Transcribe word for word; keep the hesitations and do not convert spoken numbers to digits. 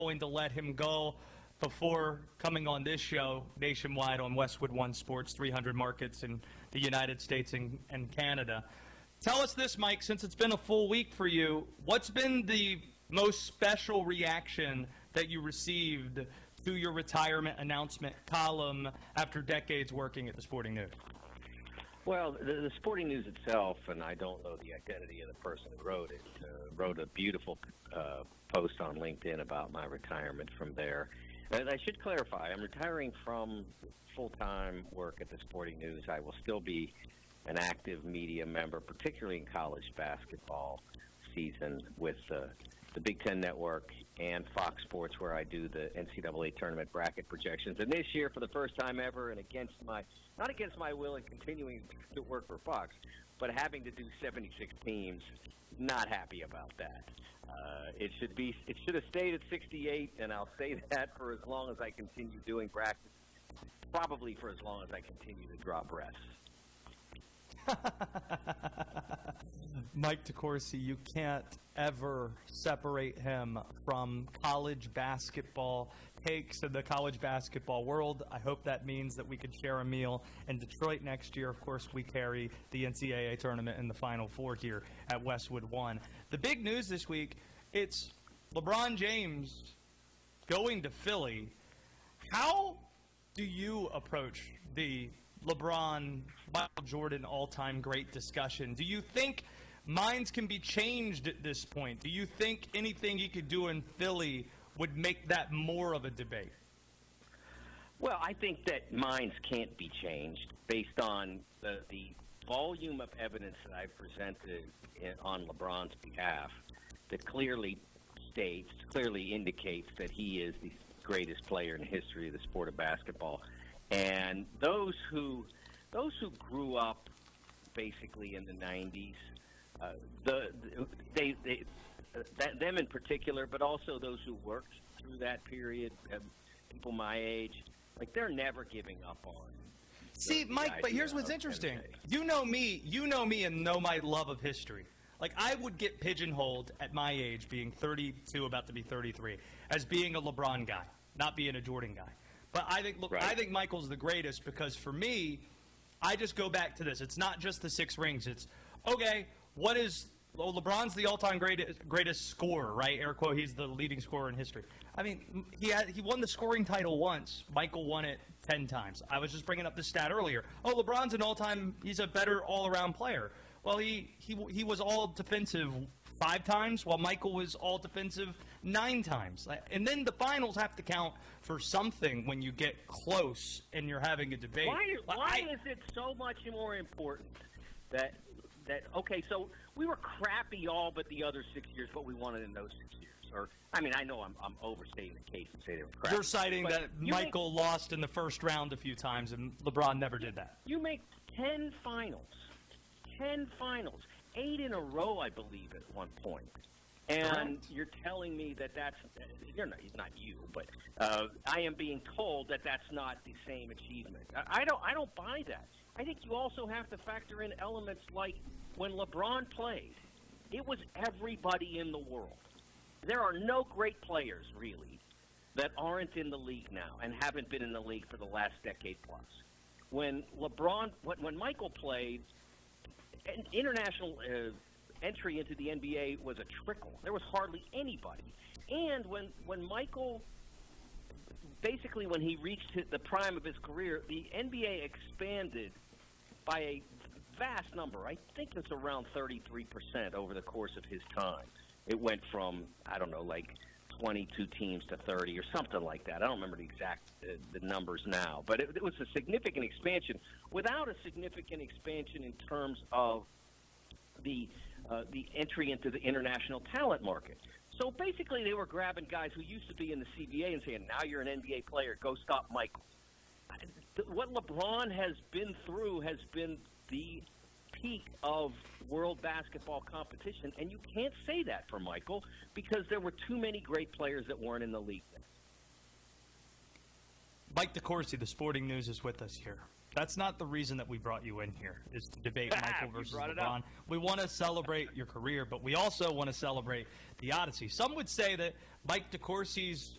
going to let him go before coming on this show nationwide on Westwood One Sports, three hundred markets in the United States and, and Canada. Tell us this, Mike, since it's been a full week for you, what's been the most special reaction that you received to your retirement announcement column after decades working at the Sporting News? Well, the, the Sporting News itself, and I don't know the identity of the person who wrote it, uh, wrote a beautiful uh, post on LinkedIn about my retirement from there. And I should clarify, I'm retiring from full-time work at the Sporting News. I will still be an active media member, particularly in college basketball season with uh, the Big Ten Network and Fox Sports, where I do the N C double A tournament bracket projections. And this year, for the first time ever, and against my, not against my will in continuing to work for Fox, but having to do seventy-six teams, not happy about that. Uh, it should be, it should have stayed at sixty-eight, and I'll say that for as long as I continue doing practice, probably for as long as I continue to draw breaths. Mike DeCourcy, you can't ever separate him from college basketball takes in the college basketball world. I hope that means that we could share a meal in Detroit next year. Of course, we carry the N C double A tournament in the Final Four here at Westwood One. The big news this week, it's LeBron James going to Philly. How do you approach the LeBron, Michael Jordan all-time great discussion? Do you think minds can be changed at this point? Do you think anything he could do in Philly would make that more of a debate? Well, I think that minds can't be changed based on the, the volume of evidence that I've presented in, on LeBron's behalf that clearly states, clearly indicates that he is the greatest player in the history of the sport of basketball. And those who those who grew up basically in the nineties, uh, the they, they uh, that, them in particular, but also those who worked through that period, uh, people my age, like they're never giving up on. See, Mike, but here's what's interesting. You know me, you know me, and know my love of history. Like, I would get pigeonholed at my age, being thirty-two, about to be thirty-three, as being a LeBron guy, not being a Jordan guy. But I think, look, right. I think Michael's the greatest because for me, I just go back to this. It's not just the six rings. It's, okay, what is well, LeBron's the all-time greatest, greatest scorer, right? Air quote, he's the leading scorer in history. I mean, he had, he won the scoring title once. Michael won it ten times. I was just bringing up the stat earlier. Oh, LeBron's an all-time, he's a better all-around player. Well, he, he, he was all defensive five times, while Michael was all defensive nine times. And then the finals have to count for something when you get close and you're having a debate. Why, why I, is it so much more important that, that, okay, so we were crappy all but the other six years, but we won it in those six years. Or, I mean, I know I'm, I'm overstating the case and say they were crappy. You're citing that Michael make, lost in the first round a few times, and LeBron never did that. You make ten finals, ten finals, eight in a row, I believe, at one point. And Correct. You're telling me that that's you're not, not you, but uh, I am being told that that's not the same achievement. I, I don't I don't buy that. I think you also have to factor in elements like when LeBron played, it was everybody in the world. There are no great players really that aren't in the league now and haven't been in the league for the last decade plus. When LeBron, when, when Michael played, international. Uh, entry into the N B A was a trickle. There was hardly anybody. And when when Michael, basically when he reached the prime of his career, the N B A expanded by a vast number. I think it's around thirty-three percent over the course of his time. It went from, I don't know, like twenty-two teams to thirty or something like that. I don't remember the exact uh, the numbers now. But it, it was a significant expansion without a significant expansion in terms of the Uh, the entry into the international talent market. So basically they were grabbing guys who used to be in the C B A and saying, now you're an N B A player, go stop Michael. What LeBron has been through has been the peak of world basketball competition, and you can't say that for Michael because there were too many great players that weren't in the league. Mike DeCourcy, the Sporting News, is with us here. That's not the reason that we brought you in here, is to debate Michael You versus brought it LeBron. up. We want to celebrate your career, but we also want to celebrate the Odyssey. Some would say that Mike DeCourcy's